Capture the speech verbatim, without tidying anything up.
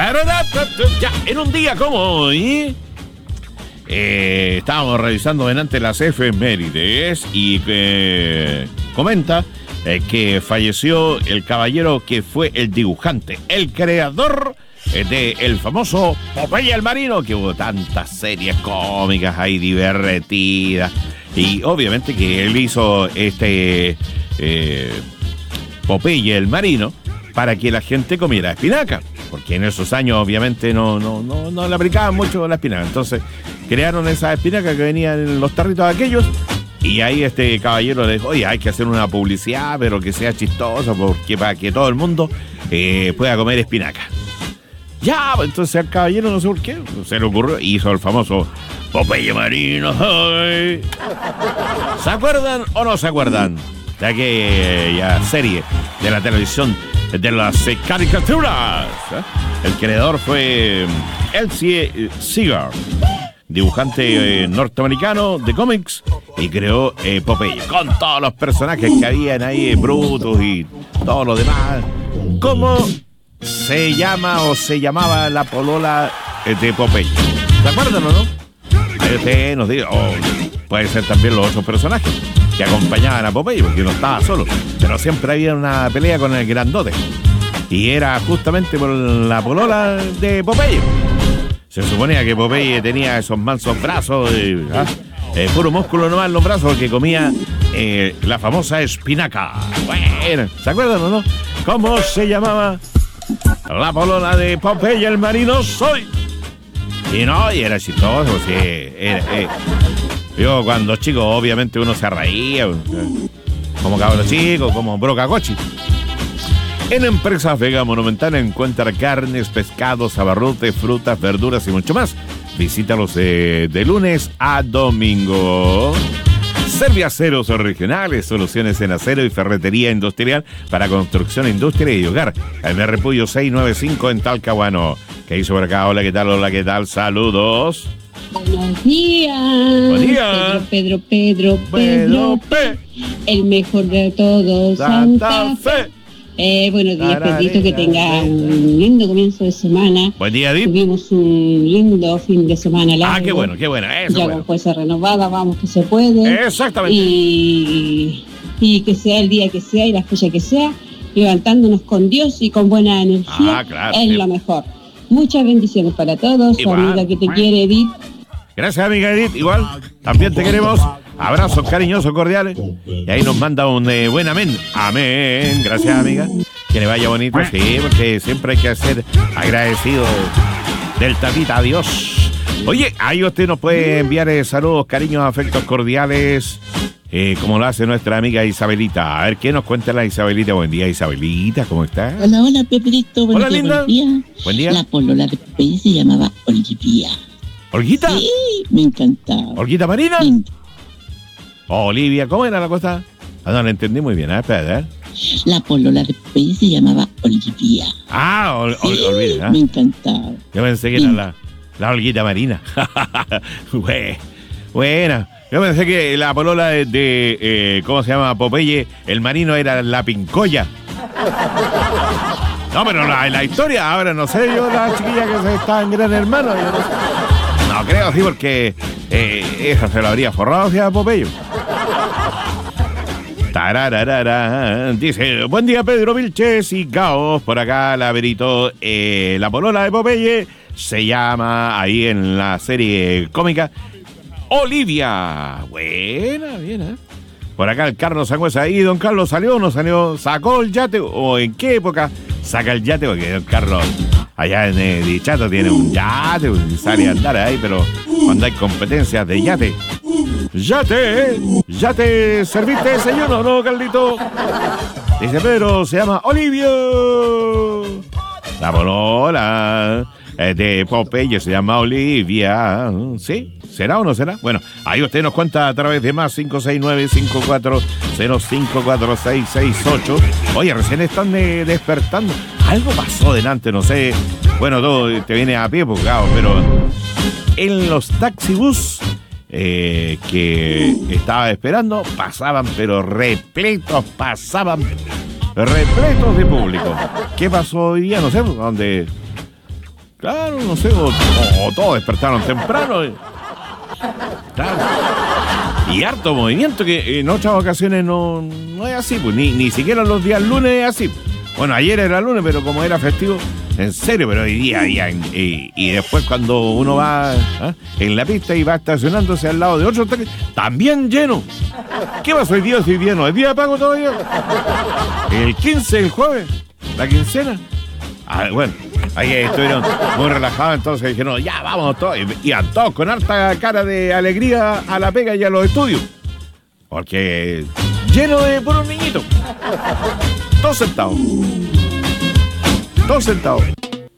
Ya, en un día como hoy, eh, estábamos revisando delante las efemérides y eh, comenta eh, que falleció el caballero que fue el dibujante, el creador eh, de el famoso Popeye el Marino, que hubo tantas series cómicas ahí divertidas, y obviamente que él hizo este eh, Popeye el Marino para que la gente comiera espinaca, porque en esos años obviamente no, no, no, no le aplicaban mucho la espinaca. Entonces crearon esas espinacas que venían en los tarritos aquellos, y ahí este caballero le dijo, oye, hay que hacer una publicidad, pero que sea chistosa, porque para que todo el mundo eh, pueda comer espinaca. Ya, entonces al caballero, no sé por qué, se le ocurrió, hizo el famoso Popeye Marino. ¡Ay! ¿Se acuerdan o no se acuerdan de aquella serie de la televisión de las eh, caricaturas? ¿Eh? El creador fue L C Segar, dibujante eh, norteamericano de cómics, y creó eh, Popeye, con todos los personajes que habían ahí, Brutus y todo lo demás. ¿Cómo se llama o se llamaba la polola eh, de Popeye? ¿Se acuerdan o no? Ahí usted nos diga, o puede ser también los otros personajes que acompañaban a Popeye, porque no estaba solo, pero siempre había una pelea con el grandote, y era justamente por la polola de Popeye. Se suponía que Popeye tenía esos mansos brazos, eh, ¿ah? eh, puro músculo nomás en los brazos, porque comía eh, la famosa espinaca. Bueno, ¿se acuerdan o no? ¿Cómo se llamaba la polola de Popeye el Marino? Soy. Y no, y era chistoso, sí, era, eh. Yo cuando chico obviamente uno se reía, como cabro chico, como brocacochi. En Empresas Vega Monumental encuentra carnes, pescados, abarrotes, frutas, verduras y mucho más. Visítalos de, de lunes a domingo. Serviaceros regionales, soluciones en acero y ferretería industrial para construcción, industria y hogar. Jaime Repullo seiscientos noventa y cinco en Talcahuano. ¿Qué hizo por acá? Hola, ¿qué tal? Hola, ¿qué tal? Saludos. Buenos días. Buen día. Pedro, Pedro, Pedro, Pedro, Pedro, el mejor de todos, Santa, Santa Fe. Fe. Eh, buenos días, Pedrito, que tenga un lindo comienzo de semana. Buen día, Edith. Tuvimos un lindo fin de semana largo. Ah, qué bueno, qué bueno. Eso ya bueno. con fuerza renovada, vamos que se puede. Exactamente. Y, y que sea el día que sea y la fecha que sea, levantándonos con Dios y con buena energía, ah, claro, es sí. lo mejor. Muchas bendiciones para todos. Su amiga que te quiere, Edith. Gracias, amiga Edith. Igual, también te queremos. Abrazos cariñosos, cordiales. Y ahí nos manda un eh, buen amén. Amén. Gracias, amiga. Que le vaya bonito. Sí, porque siempre hay que ser agradecido del tapita a Dios. Oye, ahí usted nos puede enviar eh, saludos, cariños, afectos cordiales, eh, como lo hace nuestra amiga Isabelita. A ver, ¿qué nos cuenta la Isabelita? Buen día, Isabelita. ¿Cómo está? Hola, hola, Pedrito. Buen hola, día, linda. Buen día. Buen día. La polola de Popeye se llamaba Olivia. ¿Olguita? Sí, me encantaba. ¿Olguita Marina? Me... Oh, Olivia, ¿cómo era la cosa? Ah, no, la entendí muy bien. A ver, espera, ¿eh? La polola de Popeye se llamaba Olivia. Ah, ol, ol, sí, olvida. ¿eh? Me encantaba. Yo pensé que era la, la Olguita Marina. Buena. Yo pensé que la polola de, de eh, ¿cómo se llama? Popeye, el Marino, era la Pincoya. No, pero la, la historia, ahora no sé, yo la chiquilla que se está en Gran Hermano, yo no sé. No creo, sí, porque eh, esa se lo habría forrado hacia Popeye. Tarararara. Dice, buen día, Pedro Vilches y Gaos. Por acá, la Verito, eh, la polola de Popeye se llama ahí en la serie cómica Olivia. Buena, bien, ¿eh? Por acá el Carlos Sangüesa. ¿Y don Carlos salió o no salió? ¿Sacó el yate? ¿O en qué época saca el yate? Porque don Carlos allá en eh, Dichato tiene un yate y sale a andar ahí, pero cuando hay competencias de yate. ¡Yate! ¿Yate serviste desayuno, no, Carlito? Dice Pedro, se llama Olivia. La polola de Popeye se llama Olivia. ¿Sí? ¿Será o no será? Bueno, ahí usted nos cuenta a través de más cinco seis nueve, cinco cuatro cero, cinco cuatro seis seis ocho. Oye, recién están de, despertando. Algo pasó delante, no sé. Bueno, todo te viene a pie, pues, claro, pero en los taxibús eh, que estaba esperando, pasaban, pero repletos, pasaban repletos de público. ¿Qué pasó hoy día? No sé, ¿dónde? Claro, no sé, o, o, o todos despertaron temprano. Eh. Claro. Y harto movimiento que en otras ocasiones no, no es así, pues ni, ni siquiera los días lunes es así. Bueno, ayer era lunes, pero como era festivo, en serio, pero hoy día, día y, y después cuando uno va ¿eh? en la pista y va estacionándose al lado de otro hotel, también lleno. ¿Qué pasó hoy día? Si hoy día no, ¿es día de pago todavía? El quince, el jueves, la quincena. Ah, bueno, ahí estuvieron muy relajados, entonces dijeron, ya vamos todos. Y iban todos con harta cara de alegría a la pega y a los estudios. Porque lleno de puros niñitos. Todos sentados. Todos sentados.